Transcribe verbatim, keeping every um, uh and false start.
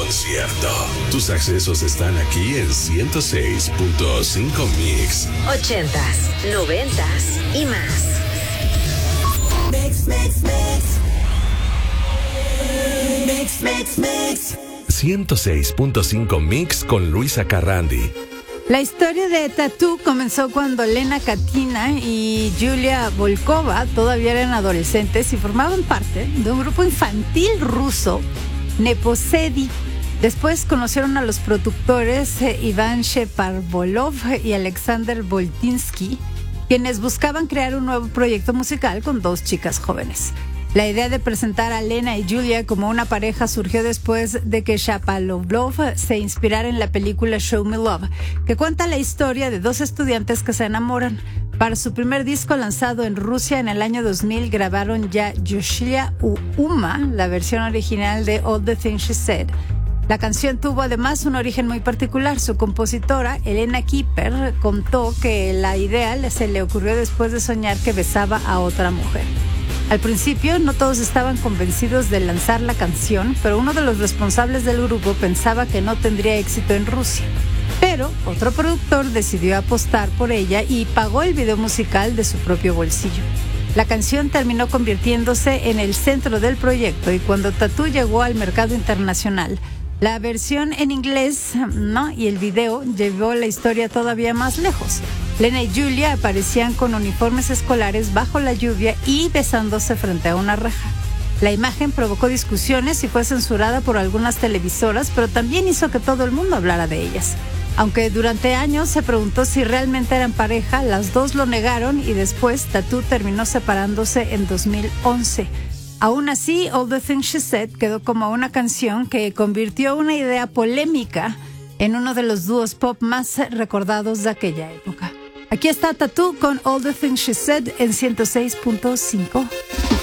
concierto. Tus accesos están aquí en ciento seis punto cinco Mix. Ochentas, noventas y más. Mix, mix, mix. Mix, mix, mix. ciento seis punto cinco Mix con Luisa Carrandi. La historia de Tatú comenzó cuando Lena Katina y Yulia Volkova todavía eran adolescentes y formaban parte de un grupo infantil ruso, Neposedi. Después conocieron a los productores eh, Iván Sheparbolov y Alexander Boltinsky, quienes buscaban crear un nuevo proyecto musical con dos chicas jóvenes. La idea de presentar a Lena y Julia como una pareja surgió después de que Shapovalov se inspirara en la película Show Me Love, que cuenta la historia de dos estudiantes que se enamoran. Para su primer disco lanzado en Rusia en el año dos mil, grabaron ya Yoshia u Uma, la versión original de All the Things She Said. La canción tuvo además un origen muy particular. Su compositora, Elena Kieper, contó que la idea se le ocurrió después de soñar que besaba a otra mujer. Al principio no todos estaban convencidos de lanzar la canción, pero uno de los responsables del grupo pensaba que no tendría éxito en Rusia. Pero otro productor decidió apostar por ella y pagó el video musical de su propio bolsillo. La canción terminó convirtiéndose en el centro del proyecto y cuando Tatú llegó al mercado internacional, la versión en inglés, ¿no?, y el video llevó la historia todavía más lejos. Lena y Julia aparecían con uniformes escolares bajo la lluvia y besándose frente a una reja. La imagen provocó discusiones y fue censurada por algunas televisoras, pero también hizo que todo el mundo hablara de ellas. Aunque durante años se preguntó si realmente eran pareja, las dos lo negaron y después Tatú terminó separándose en dos mil once. Aún así, All the Things She Said quedó como una canción que convirtió una idea polémica en uno de los dúos pop más recordados de aquella época. Aquí está Tatú con All the Things She Said en ciento seis punto cinco.